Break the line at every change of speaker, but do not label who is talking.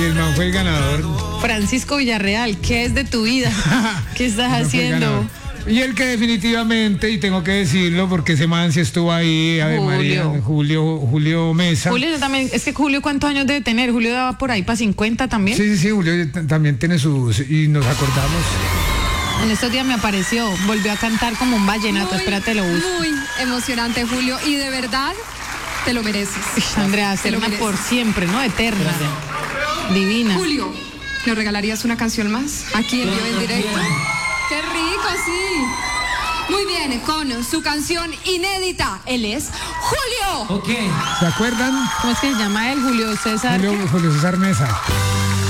El man fue el ganador.
Francisco Villarreal, ¿qué es de tu vida? ¿Qué estás haciendo?
Y el que definitivamente, y tengo que decirlo porque ese man sí estuvo ahí, Ave María, Julio Mesa.
Julio también, es que Julio, ¿cuántos años debe tener? Julio daba por ahí para 50 también.
Sí, Julio también tiene sus, y nos acordamos.
En estos días me apareció, volvió a cantar como un vallenato, espérate lo busco.
Muy emocionante, Julio, y de verdad te lo mereces.
Andrea, ser una por siempre, ¿no? Eterna. Divina.
Julio, ¿nos regalarías una canción más? Aquí en vivo en directo. ¡Qué rico, sí! Muy bien, con su canción inédita. Él es Julio.
¿Se acuerdan?
¿Cómo es que se llama él? Julio César.
Julio César Mesa.